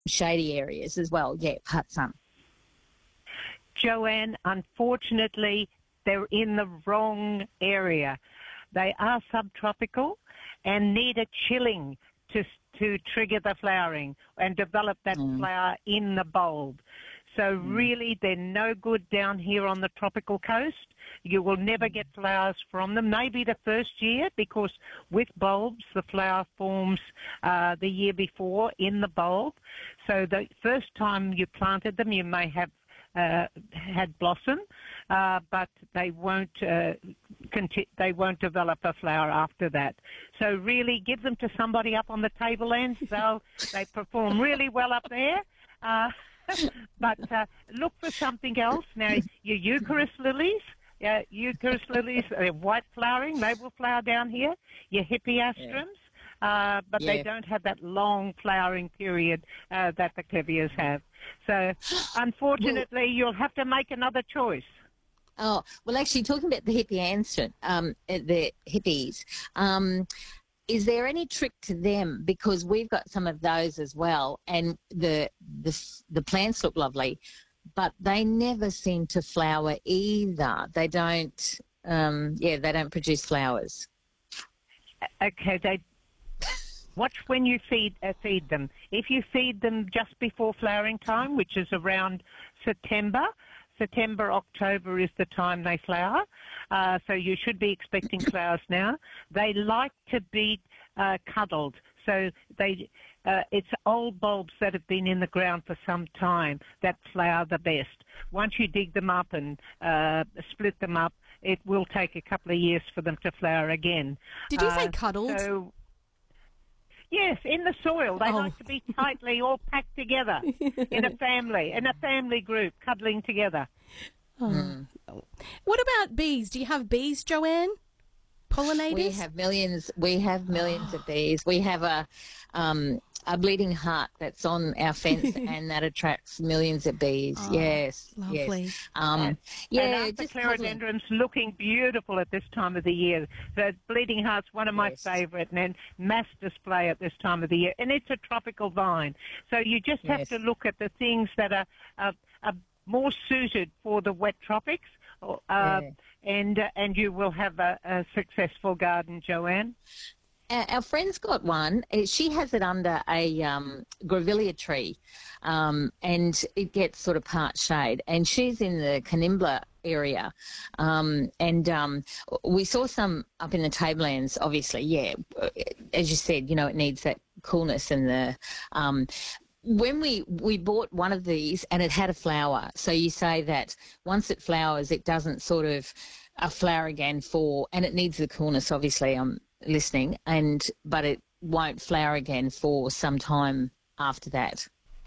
shady areas as well. Yeah, part sun. Joanne, unfortunately, they're in the wrong area. They are subtropical and need a chilling to trigger the flowering and develop that flower in the bulb. So really, they're no good down here on the tropical coast. You will never get flowers from them, maybe the first year, because with bulbs, the flower forms the year before in the bulb. So the first time you planted them, you may have had blossom, but they won't develop a flower after that. So really, give them to somebody up on the tablelands. They perform really well up there. But look for something else. Now, your Eucharis lilies, they're white flowering. They will flower down here. Your hippeastrums, but they don't have that long flowering period that the clivias have. So, unfortunately, you'll have to make another choice. Oh, well, actually, talking about the hippeastrum, the hippies, is there any trick to them? Because we've got some of those as well, and the plants look lovely, but they never seem to flower either. They don't, they don't produce flowers. Okay, watch when you feed them. If you feed them just before flowering time, which is around September, October is the time they flower. So you should be expecting flowers now. They like to be cuddled. So it's old bulbs that have been in the ground for some time that flower the best. Once you dig them up and split them up, it will take a couple of years for them to flower again. Did you say cuddled? Yes, in the soil. They like to be tightly all packed together in a family group, cuddling together. Oh. What about bees? Do you have bees, Joanne? Pollinators? We have millions of bees. We have a bleeding heart that's on our fence, and that attracts millions of bees. Oh, yes, lovely. Yes. And just clerodendrons looking beautiful at this time of the year. The bleeding heart's one of my favourite, and mass display at this time of the year. And it's a tropical vine, so you just have to look at the things that are more suited for the wet tropics. And you will have a successful garden, Joanne. Our friend's got one. She has it under a grevillea tree, and it gets sort of part shade. And she's in the Canimbla area, and we saw some up in the tablelands. Obviously, as you said, it needs that coolness and the. When we bought one of these and it had a flower, so you say that once it flowers, it doesn't sort of flower again and it needs the coolness, obviously, listening, but it won't flower again for some time after that.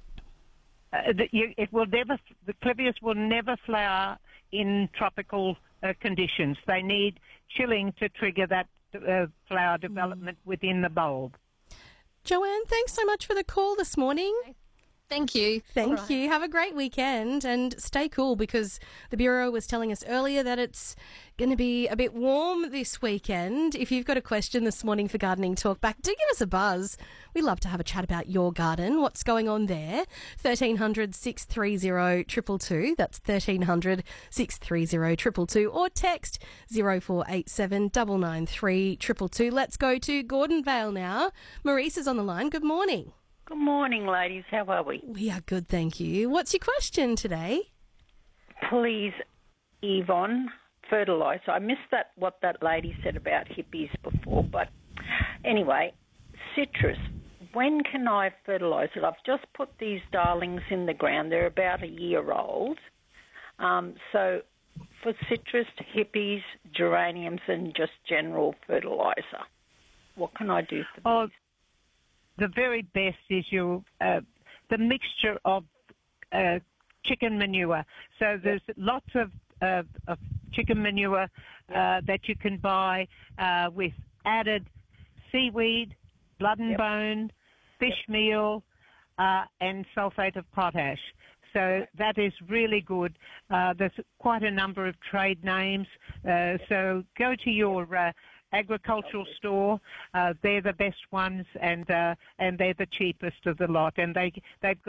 The clivias will never flower in tropical conditions. They need chilling to trigger that flower development within the bulb. Joanne, thanks so much for the call this morning. Thank you. Thank you. Have a great weekend and stay cool, because the Bureau was telling us earlier that it's going to be a bit warm this weekend. If you've got a question this morning for Gardening Talk Back, do give us a buzz. We love to have a chat about your garden. What's going on there? 1300 630 222. That's 1300 630 222. Or text 0487 993 222. Let's go to Gordonvale now. Maurice is on the line. Good morning. Good morning, ladies. How are we? We are good, thank you. What's your question today? Please, Yvonne, fertiliser. I missed what that lady said about hippies before, but anyway, citrus. When can I fertilise it? I've just put these darlings in the ground. They're about a year old. So for citrus, hippies, geraniums, and just general fertiliser, what can I do for these? The very best is the mixture of chicken manure. So there's lots of chicken manure that you can buy with added seaweed, blood and bone, fish meal, and sulfate of potash. So that is really good. There's quite a number of trade names. So go to your agricultural store. They're the best ones, and they're the cheapest of the lot. And they've got